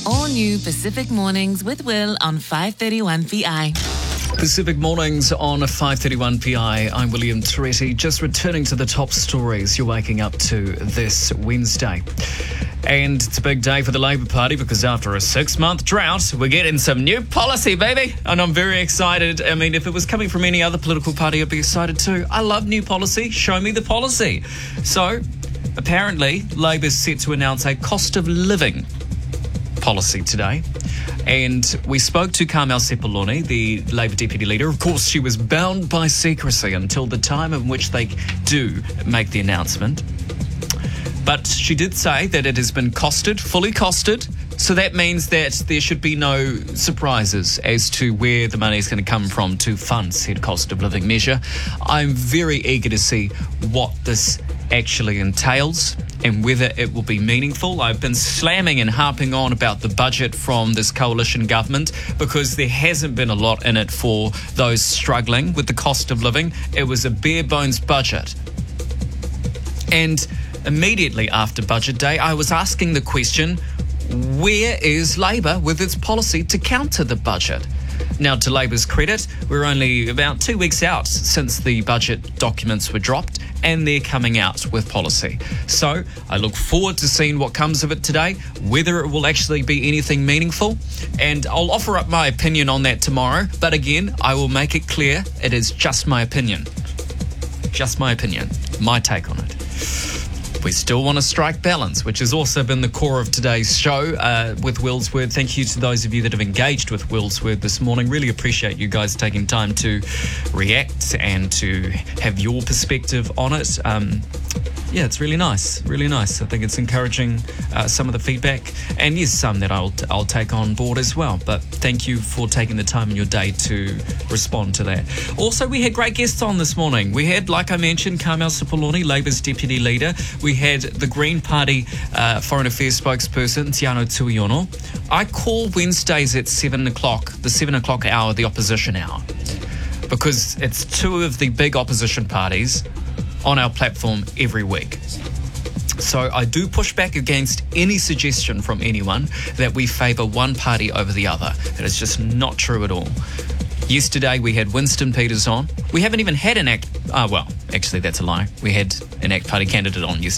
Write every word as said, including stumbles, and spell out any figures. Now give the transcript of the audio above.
All new Pacific Mornings with Will on five thirty-one P I. Pacific Mornings on five thirty-one P I. I'm William Toretti, just returning to the top stories you're waking up to this Wednesday. And it's a big day for the Labour Party because after a six-month drought, we're getting some new policy, baby. And I'm very excited. I mean, if it was coming from any other political party, I'd be excited too. I love new policy. Show me the policy. So, apparently, Labour's set to announce a cost of living policy today. And we spoke to Carmel Sepuloni, the Labour Deputy Leader. Of course, she was bound by secrecy until the time in which they do make the announcement. But she did say that it has been costed, fully costed. So that means that there should be no surprises as to where the money is going to come from to fund said cost of living measure. I'm very eager to see what this actually entails and whether it will be meaningful. I've been slamming and harping on about the budget from this coalition government because there hasn't been a lot in it for those struggling with the cost of living. It was a bare bones budget. And immediately after Budget Day, I was asking the question, where is Labour with its policy to counter the budget? Now, to Labour's credit, we're only about two weeks out since the budget documents were dropped, and they're coming out with policy. So I look forward to seeing what comes of it today, whether it will actually be anything meaningful, and I'll offer up my opinion on that tomorrow. But again, I will make it clear it is just my opinion. Just my opinion. My take on it. We still want to strike balance, which has also been the core of today's show uh, with Will's Word. Thank you to those of you that have engaged with Will's Word this morning. Really appreciate you guys taking time to react and to have your perspective on it. Um, yeah, it's really nice, really nice. I think it's encouraging, uh, some of the feedback, and yes, some that I'll I'll take on board as well. But thank you for taking the time in your day to respond to that. Also, we had great guests on this morning. We had, like I mentioned, Carmel Sepuloni, Labour's Deputy Leader. We had the Green Party uh, Foreign Affairs spokesperson, Tiano Tuiono. I call Wednesdays at seven o'clock, the seven o'clock hour, the opposition hour, because it's two of the big opposition parties on our platform every week. So I do push back against any suggestion from anyone that we favour one party over the other. That is just not true at all. Yesterday we had Winston Peters on. We haven't even had an ACT... Uh, well, actually that's a lie. We had an ACT Party candidate on yesterday.